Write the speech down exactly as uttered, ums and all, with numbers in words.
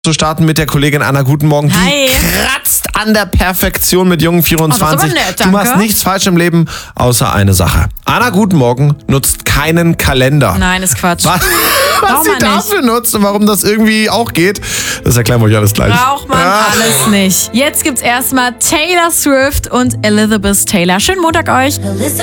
zu starten mit der Kollegin Anna. Guten Morgen. Hi. Die kratzt an der Perfektion mit Jungen vierundzwanzig. Oh, das ist aber nett, du danke. machst nichts falsch im Leben, außer eine Sache. Anna, guten Morgen, nutzt keinen Kalender. Nein, ist Quatsch. Was, was Braucht sie man nicht. dafür nutzt und warum das irgendwie auch geht, das erklären wir euch alles gleich. Braucht man Ah. alles nicht. Jetzt gibt's erstmal Taylor Swift und Elizabeth Taylor. Schönen Montag euch.